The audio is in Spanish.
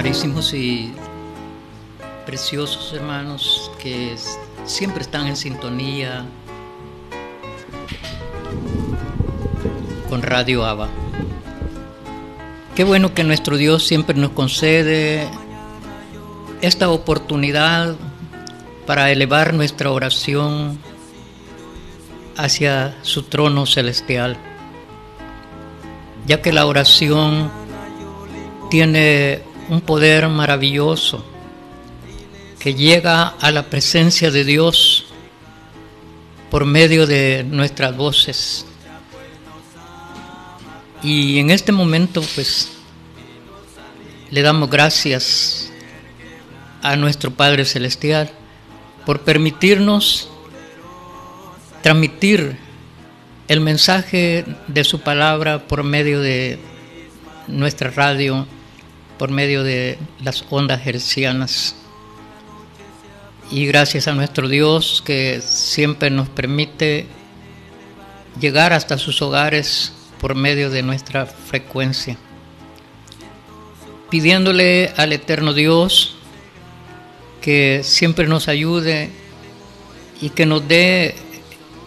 Carísimos y preciosos hermanos que siempre están en sintonía con Radio Abba. Qué bueno que nuestro Dios siempre nos concede esta oportunidad para elevar nuestra oración hacia su trono celestial, ya que la oración tiene un poder maravilloso que llega a la presencia de Dios por medio de nuestras voces. Y en este momento pues le damos gracias a nuestro Padre Celestial por permitirnos transmitir el mensaje de su palabra por medio de nuestra radio, por medio de las ondas hertzianas. Y gracias a nuestro Dios que siempre nos permite llegar hasta sus hogares por medio de nuestra frecuencia, pidiéndole al eterno Dios que siempre nos ayude y que nos dé